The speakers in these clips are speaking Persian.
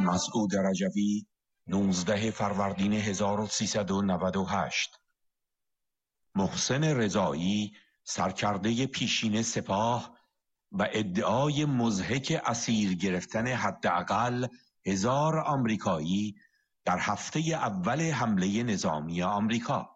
مسعود رجوی 19 فروردین 1398. محسن رضایی سرکرده پیشین سپاه و ادعای مضحک اسیر گرفتن حداقل 1000 آمریکایی در هفته اول حمله نظامی آمریکا.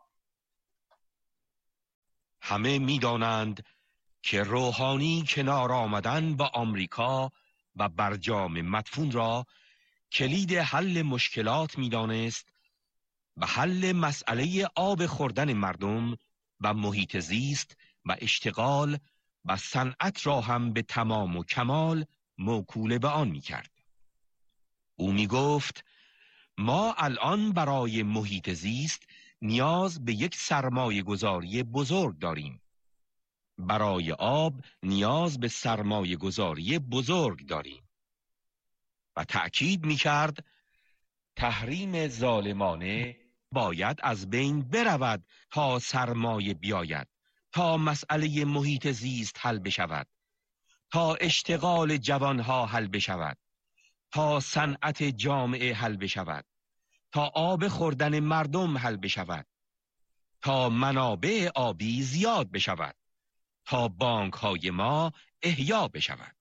همه می‌دانند که روحانی کنار آمدن با آمریکا و برجام مدفون را کلید حل مشکلات می‌دانست و حل مسئله آب خوردن مردم و محیط زیست و اشتغال و صنعت را هم به تمام و کمال موکول به آن می‌کرد. او می‌گفت ما الان برای محیط زیست نیاز به یک سرمایه گذاری بزرگ داریم. برای آب نیاز به سرمایه گذاری بزرگ داریم. و تأکید می‌کرد تحریم ظالمانه باید از بین برود تا سرمایه بیاید، تا مسئله محیط زیست حل بشود، تا اشتغال جوانها حل بشود، تا صنعت جامعه حل بشود، تا آب خوردن مردم حل بشود، تا منابع آبی زیاد بشود، تا بانک‌های ما احیا بشود.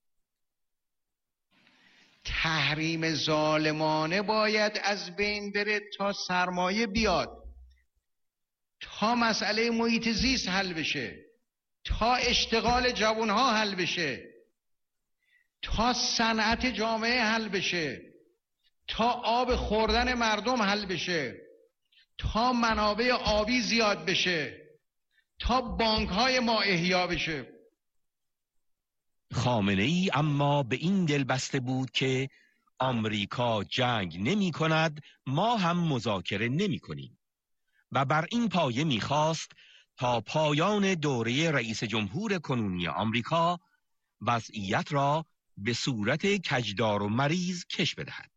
تحریم ظالمانه باید از بین بره تا سرمایه بیاد، تا مسئله محیط زیست حل بشه، تا اشتغال جوانها حل بشه، تا صنعت جامعه حل بشه، تا آب خوردن مردم حل بشه، تا منابع آبی زیاد بشه، تا بانک‌های ما احیا بشه. خامنه‌ای اما به این دل بسته بود که آمریکا جنگ نمی کند، ما هم مذاکره نمی کنیم و بر این پایه می خواست تا پایان دوره رئیس جمهور کنونی آمریکا وضعیت را به صورت کجدار و مریض کش بدهد.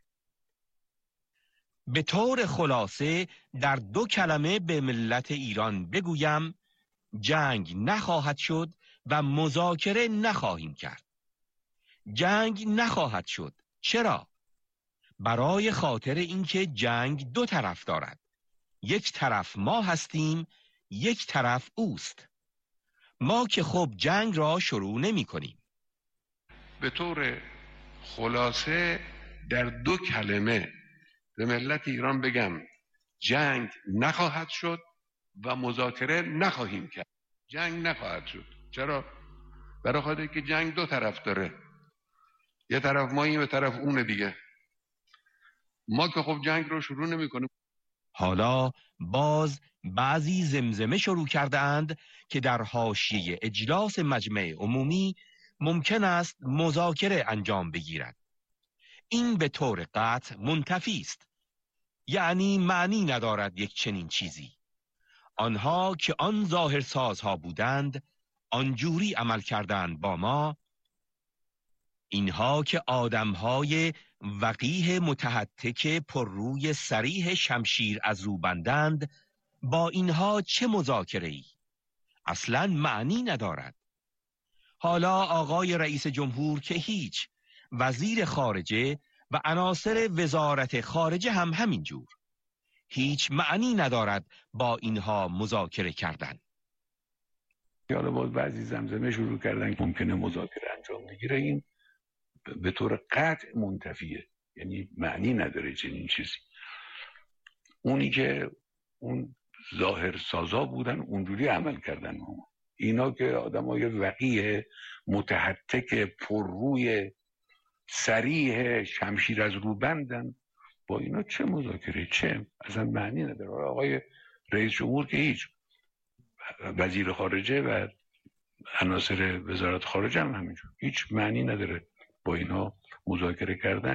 به طور خلاصه در 2 کلمه به ملت ایران بگویم جنگ نخواهد شد و مذاکره نخواهیم کرد. جنگ نخواهد شد. چرا؟ برای خاطر اینکه جنگ 2 طرف دارد. یک طرف ما هستیم، یک طرف اوست. ما که خب جنگ را شروع نمی کنیم. به طور خلاصه در 2 کلمه به ملت ایران بگم جنگ نخواهد شد و مذاکره نخواهیم کرد. جنگ نخواهد شد. چرا؟ برای خاطر که جنگ 2 طرف داره. یه طرف ماییم، یه طرف اونه دیگه. ما که خب جنگ رو شروع نمی کنیم. حالا باز بعضی زمزمه شروع کرده اند که در حاشیه اجلاس مجمع عمومی ممکن است مذاکره انجام بگیرد. این به طور قطع منتفی است. یعنی معنی ندارد یک چنین چیزی. آنها که آن ظاهرسازها بودند آنجوری عمل کردند با ما. اینها که آدمهای وقیح متحتک پر روی صریح شمشیر از رو بندند، با اینها چه مذاکره‌ای؟ اصلاً معنی ندارد. حالا آقای رئیس جمهور که هیچ، وزیر خارجه و عناصر وزارت خارجه هم همینجور. هیچ معنی ندارد با اینها مذاکره کردن. حالا باز بعضی زمزمه شروع کردن که ممکنه مذاکره انجام بگیره. این به طور قطع منتفیه، یعنی معنی نداره چنین چیزی. اونی که اون ظاهر سازا بودن اونجوری عمل کردن. اینا که آدمای وقیح متحتک پر روی صریح شمشیر از رو بندن، با اینا چه مذاکره؟ چه؟ اصلا معنی نداره. آقای رئیس جمهور که هیچ، وزیر خارجه و عناصر وزارت خارجه هم همینجور، هیچ معنی نداره با اینا مذاکره کردن.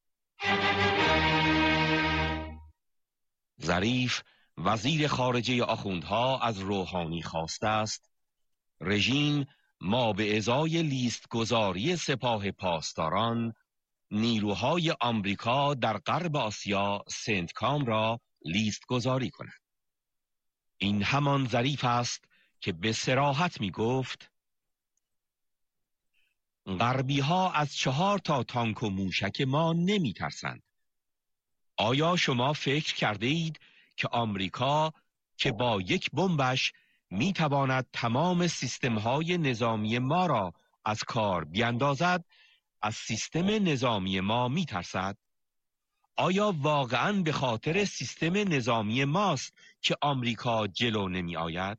ظریف وزیر خارجه آخوندها از روحانی خواسته است رژیم ما به ازای لیست گذاری سپاه پاسداران نیروهای آمریکا در غرب آسیا سنتکام را لیست گذاری کند. این همان ظریف است که به صراحت می گفت غربی ها از 4 تا تانک و موشک ما نمی ترسند. آیا شما فکر کرده اید که آمریکا که با یک بمبش می تواند تمام سیستم های نظامی ما را از کار بیاندازد، از سیستم نظامی ما می ترسد؟ آیا واقعاً به خاطر سیستم نظامی ماست که آمریکا جلو نمی آید؟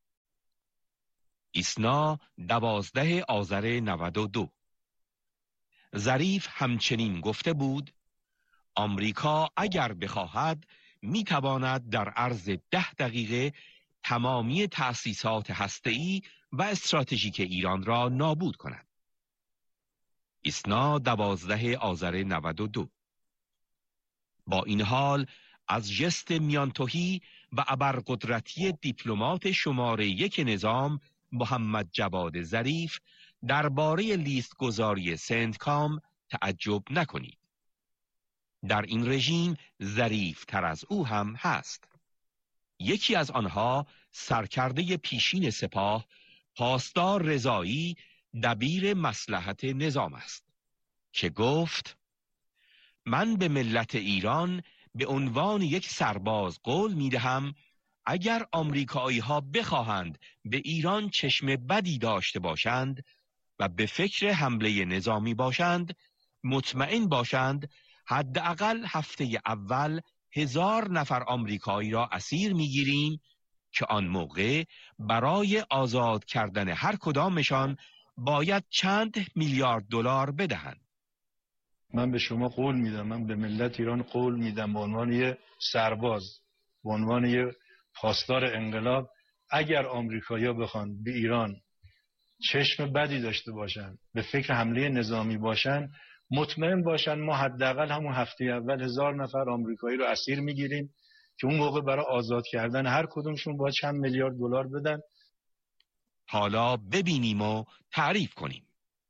ایسنا 12 آذر 92. ظریف همچنین گفته بود آمریکا اگر بخواهد می تواند در عرض 10 دقیقه تمامی تأسیسات هسته‌ای و استراتژیک ایران را نابود کند. ایسنا 12 آذر 92. با این حال از ژست میانتوهی و ابرقدرتی دیپلمات شماره 1 نظام محمد جواد ظریف درباره لیست گذاری سندکام تعجب نکنید. در این رژیم ظریف تر از او هم هست. یکی از آنها سرکرده پیشین سپاه پاسدار رضایی دبیر مصلحت نظام است که گفت من به ملت ایران به عنوان یک سرباز قول می دهم اگر آمریکایی ها بخواهند به ایران چشم بدی داشته باشند و به فکر حمله نظامی باشند، مطمئن باشند حداقل هفته اول 1000 نفر آمریکایی را اسیر میگیریم که آن موقع برای آزاد کردن هر کدامشان باید چند میلیارد دلار بدهند. من به شما قول میدم، من به ملت ایران قول میدم به عنوان یه سرباز، به عنوان یه پاسدار انقلاب، اگر آمریکایی‌ها بخوان به ایران چشم بدی داشته باشن، به فکر حمله نظامی باشن، مطمئن باشن ما حداقل همون هفته اول 1000 نفر آمریکایی رو اسیر میگیریم که اون موقع برای آزاد کردن هر کدومشون باید چند میلیارد دلار بدن. حالا ببینیم و تعریف کنیم.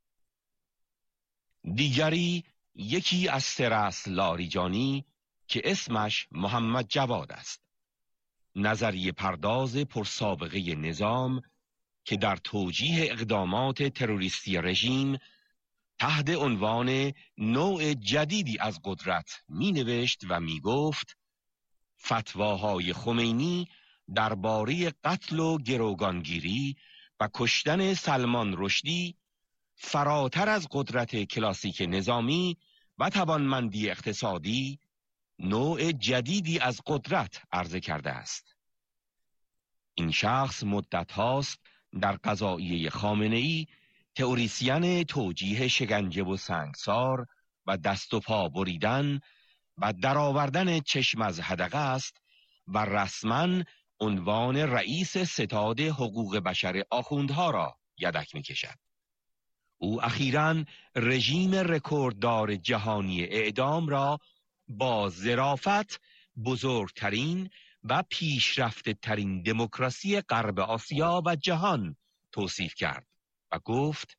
دیگری یکی از سرس لاریجانی که اسمش محمد جواد است. نظریه پرداز پرسابقه نظام که در توجیه اقدامات تروریستی رژیم تحت عنوان نوع جدیدی از قدرت می نوشت و می گفت فتواهای خمینی درباره قتل و گروگانگیری و کشتن سلمان رشدی فراتر از قدرت کلاسیک نظامی و توانمندی اقتصادی نوع جدیدی از قدرت عرضه کرده است. این شخص مدت هاست در قضاییه خامنه‌ای تئوریسین توجیه شکنجه و سنگسار و دست و پا بریدن و درآوردن چشم از حدقه است و رسما عنوان رئیس ستاد حقوق بشر آخوندها را یدک می‌کشد. او اخیراً رژیم رکورددار جهانی اعدام را با ظرافت بزرگترین و پیشرفته ترین دموکراسی غرب آسیا و جهان توصیف کرد و گفت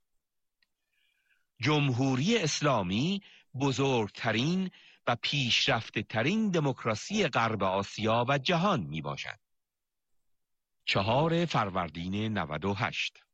جمهوری اسلامی بزرگترین و پیشرفته ترین دموکراسی غرب آسیا و جهان می باشد. 4 فروردین 98.